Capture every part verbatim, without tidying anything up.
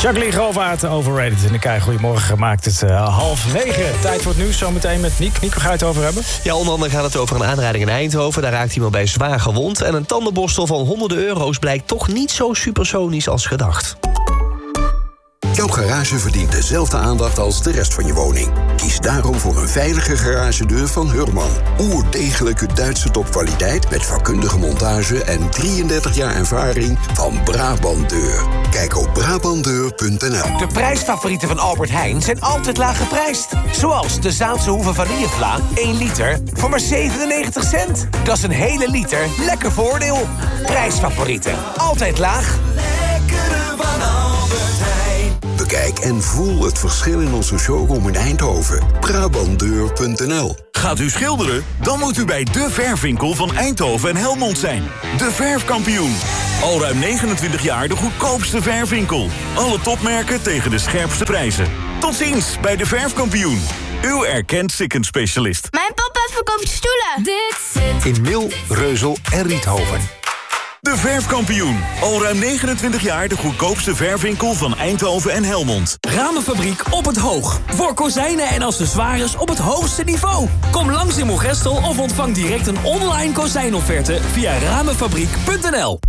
Jacqueline Grovaert, Overrated. En ik krijg goedemorgen gemaakt. Het uh, half negen. Tijd voor het nieuws. Zometeen met Niek. Niek, waar ga je het over hebben? Ja, onder andere gaat het over een aanrijding in Eindhoven. Daar raakt iemand bij zwaar gewond. En een tandenborstel van honderden euro's blijkt toch niet zo supersonisch als gedacht. Jouw garage verdient dezelfde aandacht als de rest van je woning. Kies daarom voor een veilige garagedeur van Hurman. Oerdegelijke Duitse topkwaliteit met vakkundige montage en drieëndertig jaar ervaring van Brabant Deur. Kijk op brabant deur punt n l. De prijsfavorieten van Albert Heijn zijn altijd laag geprijsd. Zoals de Zaanse Hoeve vanillevla, één liter, voor maar zevenennegentig cent. Dat is een hele liter, lekker voordeel. Prijsfavorieten, altijd laag. Lekkere van Albert Heijn. Bekijk en voel het verschil in onze showroom in Eindhoven. brabant deur punt n l. Gaat u schilderen? Dan moet u bij De Verfwinkel van Eindhoven en Helmond zijn. De Verfkampioen. Al ruim negenentwintig jaar de goedkoopste verfwinkel. Alle topmerken tegen de scherpste prijzen. Tot ziens bij De Verfkampioen. Uw erkend Sikkens-specialist. Mijn papa verkoopt stoelen. Dit zit in Mil, Reuzel en Riethoven. De Verfkampioen. Al ruim negenentwintig jaar de goedkoopste verfwinkel van Eindhoven en Helmond. Ramenfabriek op het Hoog. Voor kozijnen en accessoires op het hoogste niveau. Kom langs in Moergestel of ontvang direct een online kozijnofferte via ramenfabriek punt n l.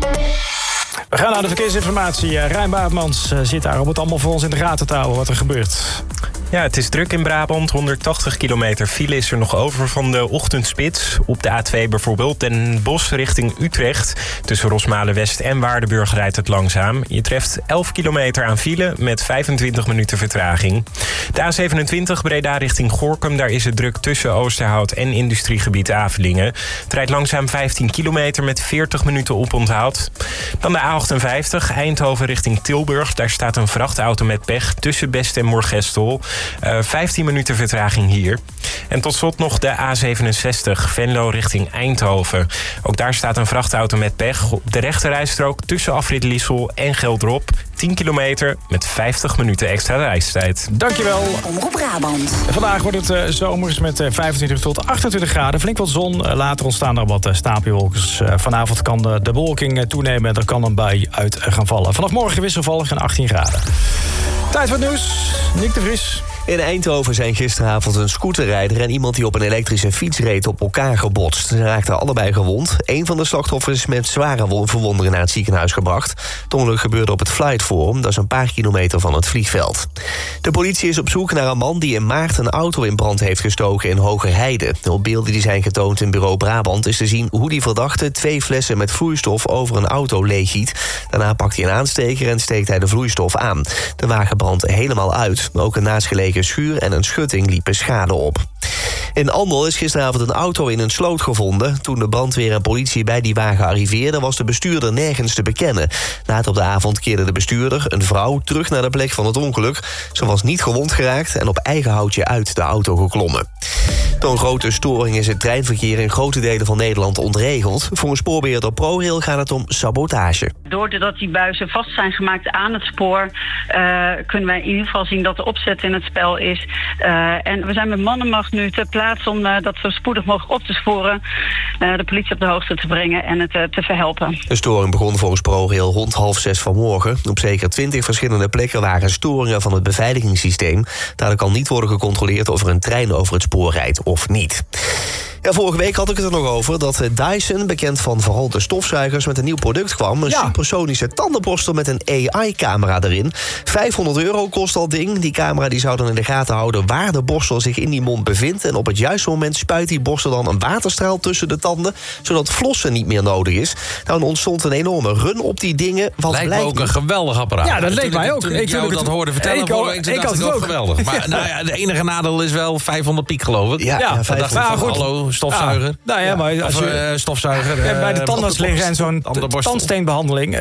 We gaan naar de verkeersinformatie. Rijn Baartmans zit daar om het allemaal voor ons in de gaten te houden wat er gebeurt. Ja, het is druk in Brabant. honderdtachtig kilometer file is er nog over van de ochtendspits. Op de A twee bijvoorbeeld Den Bosch richting Utrecht. Tussen Rosmalen-West en Waardenburg rijdt het langzaam. Je treft elf kilometer aan file met vijfentwintig minuten vertraging. De A zevenentwintig Breda richting Gorinchem. Daar is het druk tussen Oosterhout en industriegebied Avelingen. Het rijdt langzaam vijftien kilometer met veertig minuten oponthoud. Dan de A achtenvijftig Eindhoven richting Tilburg. Daar staat een vrachtauto met pech tussen Best en Moergestel. Uh, vijftien minuten vertraging hier. En tot slot nog de A zevenenzestig, Venlo richting Eindhoven. Ook daar staat een vrachtauto met pech op de rechterrijstrook tussen afrit Liesel en Geldrop. tien kilometer met vijftig minuten extra reistijd. Dankjewel. Omroep Brabant. Vandaag wordt het uh, zomers met uh, vijfentwintig tot achtentwintig graden. Flink wat zon. Uh, later ontstaan er wat uh, stapelwolkjes. Uh, vanavond kan de, de bewolking uh, toenemen en er kan een bui uit uh, gaan vallen. Vanaf morgen wisselvallig en achttien graden. Tijd voor het nieuws. Niek de Vries. In Eindhoven zijn gisteravond een scooterrijder en iemand die op een elektrische fiets reed op elkaar gebotst. Ze raakten allebei gewond. Een van de slachtoffers is met zware verwondingen naar het ziekenhuis gebracht. Het ongeluk gebeurde op het Flight Forum, dat is een paar kilometer van het vliegveld. De politie is op zoek naar een man die in maart een auto in brand heeft gestoken in Hogerheide. Op beelden die zijn getoond in Bureau Brabant is te zien hoe die verdachte twee flessen met vloeistof over een auto leeggiet. Daarna pakt hij een aansteker en steekt hij de vloeistof aan. De wagen brandt helemaal uit. Ook een naastgelegen schuur en een schutting liepen schade op. In Andel is gisteravond een auto in een sloot gevonden. Toen de brandweer en politie bij die wagen arriveerden, was de bestuurder nergens te bekennen. Later op de avond keerde de bestuurder, een vrouw, terug naar de plek van het ongeluk. Ze was niet gewond geraakt en op eigen houtje uit de auto geklommen. Door een grote storing is het treinverkeer in grote delen van Nederland ontregeld. Voor een spoorbeheerder ProRail gaat het om sabotage. Doordat die buizen vast zijn gemaakt aan het spoor, uh, kunnen wij in ieder geval zien dat de opzet in het spel is. Uh, en we zijn met mannenmacht nu ter plaatse om uh, dat zo spoedig mogelijk op te sporen, uh, de politie op de hoogte te brengen en het uh, te verhelpen. De storing begon volgens ProRail rond half zes vanmorgen. Op zeker twintig verschillende plekken waren storingen van het beveiligingssysteem. Daardoor kan niet worden gecontroleerd of er een trein over het spoor rijdt of niet. Ja, vorige week had ik het er nog over dat Dyson, bekend van vooral de stofzuigers, met een nieuw product kwam. Een ja. supersonische tandenborstel met een A I-camera erin. vijfhonderd euro kost dat ding. Die camera die zou dan in de gaten houden waar de borstel zich in die mond bevindt. En op het juiste moment spuit die borstel dan een waterstraal tussen de tanden, zodat flossen niet meer nodig is. Nou, er ontstond een enorme run op die dingen. Wat lijkt me ook een geweldig apparaat. Ja, dat leek mij ook. Toen ik, ik jou dat het... hoorde vertellen, ik, vorige week, ik dacht ik ook geweldig. Maar nou ja, de enige nadeel is wel vijfhonderd piek, geloof ik. Ja, ja, ja vijfhonderd. Nou, goed. Hallo, stofzuiger. Ja. Nou ja, maar als je, of, uh, stofzuiger. Ja, bij de tandarts liggen en zo'n tandsteenbehandeling. Uh,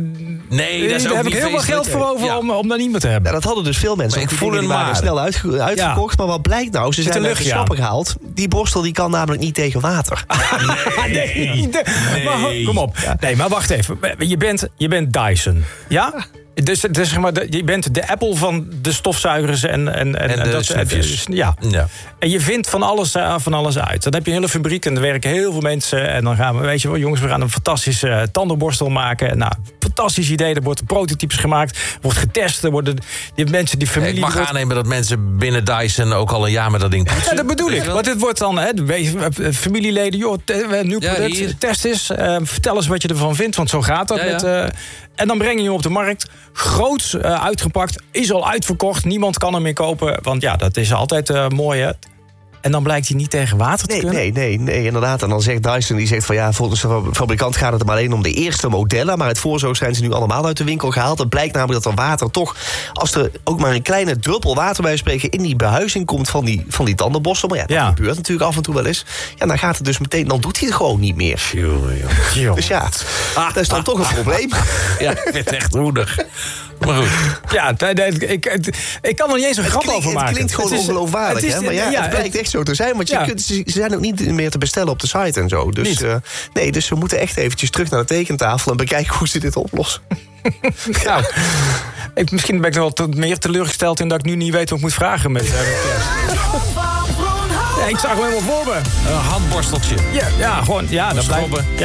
nee, dat is daar heb ik heel veel geld voor over ja. om, om dat niet meer te hebben. Ja, dat hadden dus veel mensen. Maar ik voel het maar. Snel uitge- uitgekocht. Ja. Maar wat blijkt nou? Ze zijn uit de schappen gehaald. Die borstel die kan namelijk niet tegen water. Nee. nee. nee. Maar, kom op. Ja. Nee, maar wacht even. Je bent, je bent Dyson. Ja? Dus, dus zeg maar, de, je bent de Apple van de stofzuigers en, en, en, en de dat, snufjes. Ja. ja. En je vindt van alles, uh, van alles uit. Dan heb je een hele fabriek en er werken heel veel mensen. En dan gaan we, weet je wel, jongens, we gaan een fantastische uh, tandenborstel maken. Nou, fantastisch idee. Er worden prototypes gemaakt, wordt getest. Er worden die mensen, die familie. Ik mag wordt... aannemen dat mensen binnen Dyson ook al een jaar met dat ding poetsen. Ja, dat bedoel ik. Want het wordt dan, hè, de familieleden, joh, een nieuw product, ja, test eens. Uh, vertel eens wat je ervan vindt, want zo gaat dat. Ja, met, uh, en dan breng je hem op de markt. Groots uh, uitgepakt, is al uitverkocht. Niemand kan hem meer kopen, want ja, dat is altijd uh, mooi, hè. En dan blijkt hij niet tegen water te nee, kunnen? Nee, nee, nee, inderdaad. En dan zegt Dyson, die zegt van ja, volgens de fabrikant gaat het er maar alleen om de eerste modellen. Maar het voorzorg zijn ze nu allemaal uit de winkel gehaald. Het blijkt namelijk dat er water toch, als er ook maar een kleine druppel water bij spreken in die behuizing komt van die, van die tandenborstel. Maar ja, dat ja. gebeurt natuurlijk af en toe wel eens. Ja, dan gaat het dus meteen, dan doet hij het gewoon niet meer. Jongen, jongen. Dus ja, ah, dat is dan ah. toch een probleem. Ja, ik vind het echt roedig. Maar goed. Ja, ik, ik, ik kan er niet eens een grap klinkt, over maken. Het klinkt gewoon het is, ongeloofwaardig, het is, hè? Maar ja, ja, het blijkt echt zo te zijn. Want je ja. kunt, ze zijn ook niet meer te bestellen op de site en zo. Dus, uh, nee, dus we moeten echt eventjes terug naar de tekentafel en bekijken hoe ze dit oplossen. Nou, ik, misschien ben ik er wel te, meer teleurgesteld in dat ik nu niet weet wat ik moet vragen. Met, uh, ja, ik zag hem helemaal voor me. Een handborsteltje. Ja, ja gewoon, ja, dat blijft. Ja.